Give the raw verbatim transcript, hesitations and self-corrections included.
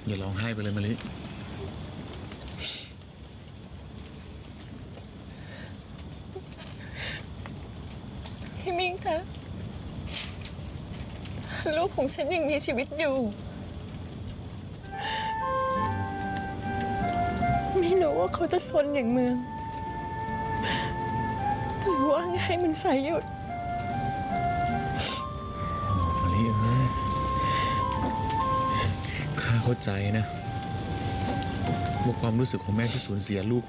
อย่าร้องไห้ไปเลยมะลิพี่มิ่งคะลูกของฉันยังมีชีวิตอยู่ไม่รู้ว่าเขาจะซนอย่างเมืองหรือว่าไงมันสายหยุดมะลิเอ้ยข้าเข้าใจนะว่าความรู้สึกของแม่ที่สูญเสียลูก